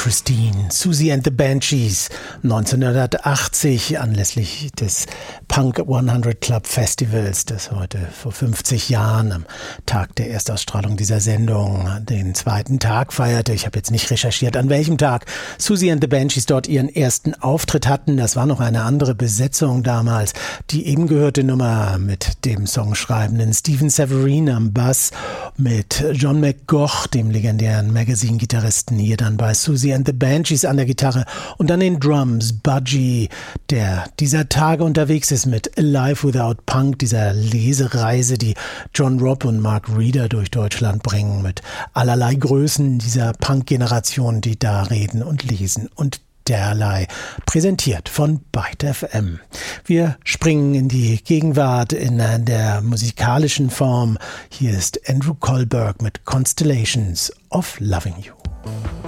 Christine, Siouxsie and the Banshees, 1980 anlässlich des Punk 100 Club Festivals, das heute vor 50 Jahren am Tag der Erstausstrahlung dieser Sendung den zweiten Tag feierte. Ich habe jetzt nicht recherchiert, an welchem Tag Siouxsie and the Banshees dort ihren ersten Auftritt hatten. Das war noch eine andere Besetzung damals. Die eben gehörte Nummer mit dem songschreibenden Stephen Severin am Bass, mit John McGough, dem legendären Magazine-Gitarristen, hier dann bei Siouxsie and the Banshees an der Gitarre und an den Drums Budgie, der dieser Tage unterwegs ist mit Alive Without Punk, dieser Lesereise, die John Robb und Mark Reeder durch Deutschland bringen, mit allerlei Größen dieser Punk-Generation, die da reden und lesen und derlei, präsentiert von Byte FM. Wir springen in die Gegenwart in der musikalischen Form. Hier ist Andrew Kohlberg mit Constellations of Loving You.